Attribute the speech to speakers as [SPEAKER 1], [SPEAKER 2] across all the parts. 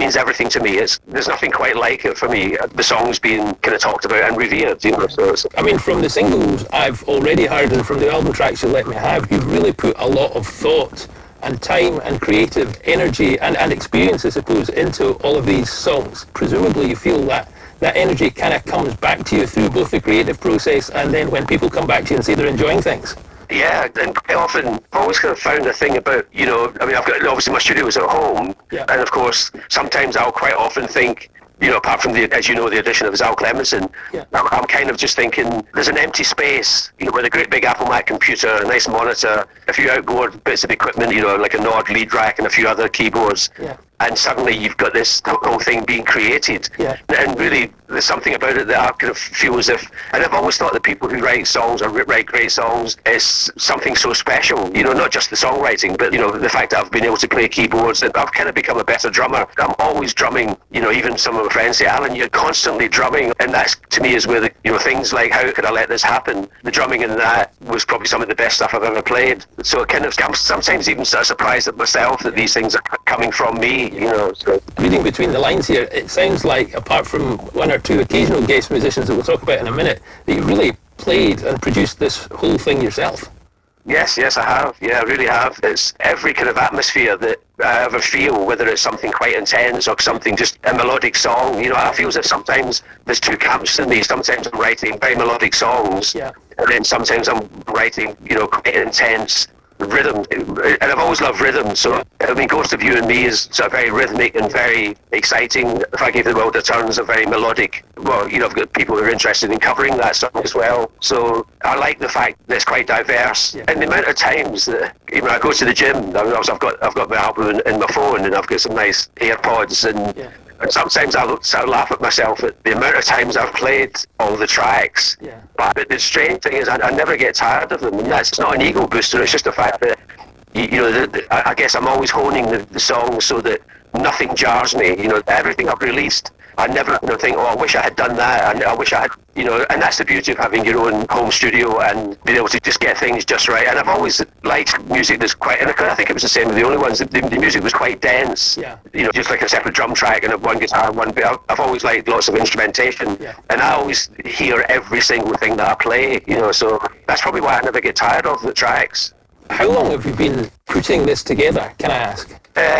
[SPEAKER 1] means everything to me. There's nothing quite like it for me. The songs being kind of talked about and revered, you know. So
[SPEAKER 2] I mean, from the singles I've already heard and from the album tracks You Let Me Have, you've really put a lot of thought and time and creative energy and experience, I suppose, into all of these songs. Presumably you feel that energy kind of comes back to you through both the creative process and then when people come back to you and say they're enjoying things.
[SPEAKER 1] yeah, and quite often I've always kind of found a thing about, you know, I mean, I've got, obviously my studio is at home, and of course sometimes I'll quite often think, you know, apart from as you know, the addition of Zal Clemenson, I'm kind of just thinking there's an empty space, you know, with a great big Apple Mac computer, a nice monitor, a few outboard bits of equipment, you know, like a Nord lead rack and a few other keyboards. And suddenly you've got this whole thing being created. And really, there's something about it that I kind of feel as if, and I've always thought that people who write songs or write great songs is something so special, you know, not just the songwriting, but, you know, the fact that I've been able to play keyboards, and I've kind of become a better drummer. I'm always drumming, you know, even some of my friends say, Alan, you're constantly drumming. And that's, to me, is where the, you know, things like How Could I Let This Happen? The drumming in that was probably some of the best stuff I've ever played. So it kind of, I'm sometimes even sort of surprised at myself that these things are coming from me, you know. So.
[SPEAKER 2] Reading between the lines here, it sounds like, apart from one or two occasional guest musicians that we'll talk about in a minute, that you really played and produced this whole thing yourself.
[SPEAKER 1] Yes, I have. Yeah, I really have. It's every kind of atmosphere that I ever feel, whether it's something quite intense or something just a melodic song. You know, I feel as if sometimes there's two camps in me. Sometimes I'm writing very melodic songs, and then sometimes I'm writing, you know, quite intense rhythm, and I've always loved rhythm. So I mean, Ghost of You and Me is sort of very rhythmic and very exciting. If I Gave the World a Turn is a very melodic. Well, you know, I've got people who are interested in covering that song as well. So I like the fact that it's quite diverse, and the amount of times that, you know, I go to the gym. I've got my album in my phone, and I've got some nice AirPods, and sometimes I'll sort of laugh at myself at the amount of times I've played all the tracks. But the strange thing is I never get tired of them, and that's not an ego booster. It's just the fact that, you know, I guess I'm always honing the songs so that nothing jars me. You know, everything I've released, I never, you know, think, oh, I wish I had done that, and I wish I had, you know, and that's the beauty of having your own home studio and being able to just get things just right. And I've always liked music that's quite, and I think it was the same with the only ones, the music was quite dense, you know, just like a separate drum track and one guitar, one bit. I've always liked lots of instrumentation, and I always hear every single thing that I play, you know, so that's probably why I never get tired of the tracks.
[SPEAKER 2] How long have you been putting this together, can I ask?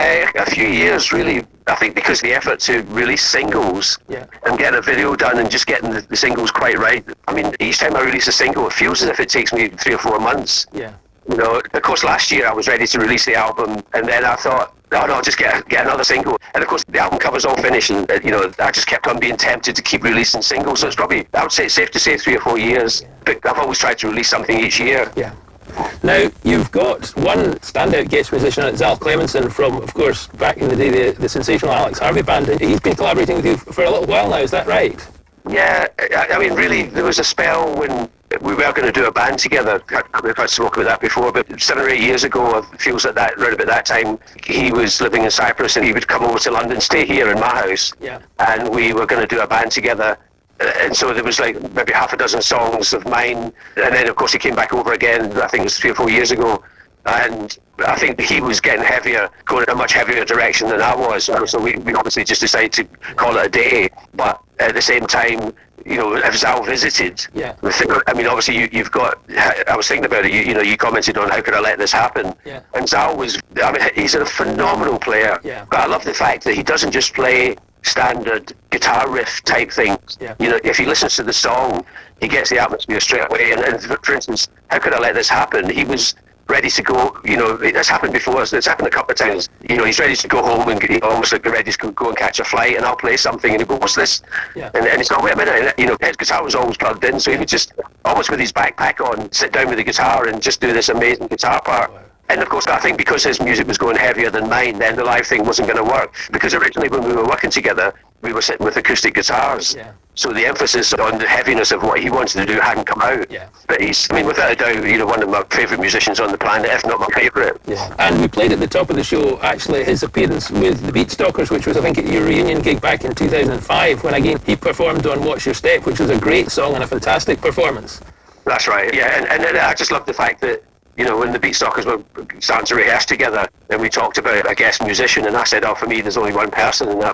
[SPEAKER 1] A few years, really. I think because the effort to release singles and get a video done and just getting the singles quite right. I mean, each time I release a single, it feels as if it takes me 3 or 4 months. You know, of course, last year I was ready to release the album, and then I thought, no, I'll just get another single. And of course, the album cover's all finished, and you know, I just kept on being tempted to keep releasing singles. So it's probably, I would say, it's safe to say 3 or 4 years. But I've always tried to release something each year.
[SPEAKER 2] Now, you've got one standout guest musician, Zal Clemenson, from, of course, back in the day, the sensational Alex Harvey band. He's been collaborating with you for a little while now, is that right?
[SPEAKER 1] Yeah, I mean, really, there was a spell when we were going to do a band together. I've spoken about that before, but 7 or 8 years ago, it feels like that, right about that time, he was living in Cyprus, and he would come over to London, stay here in my house, and we were going to do a band together. And so there was like maybe half a dozen songs of mine, and then of course he came back over again, I think it was 3 or 4 years ago, and I think he was getting heavier, going in a much heavier direction than I was, so we obviously just decided to call it a day. But at the same time, you know, if Zal visited, I mean, obviously you've got, I was thinking about it, you know, you commented on How Could I Let This Happen, and Zal was, I mean, he's a phenomenal player, but I love the fact that he doesn't just play standard guitar riff type things. You know, if he listens to the song, he gets the atmosphere straight away. And for instance, How Could I Let This Happen? He was ready to go, you know, it's happened before, it's happened a couple of times. You know, he's ready to go home and almost like ready to go and catch a flight, and I'll play something, and he'll go, what's this? And he's going, wait a minute, and, you know, his guitar was always plugged in, so he would just, almost with his backpack on, sit down with the guitar and just do this amazing guitar part. And of course, I think because his music was going heavier than mine, then the live thing wasn't going to work. Because originally when we were working together, we were sitting with acoustic guitars. So the emphasis on the heaviness of what he wanted to do hadn't come out. But he's, I mean, without a doubt, you know, one of my favourite musicians on the planet, if not my favourite.
[SPEAKER 2] And we played at the top of the show, actually, his appearance with the Beatstalkers, which was, I think, at your reunion gig back in 2005, when again he performed on Watch Your Step, which was a great song and a fantastic performance.
[SPEAKER 1] That's right, and I just love the fact that, you know, when the Beatstalkers were starting to rehearse together, and we talked about a guest musician, and I said, oh, for me, there's only one person, and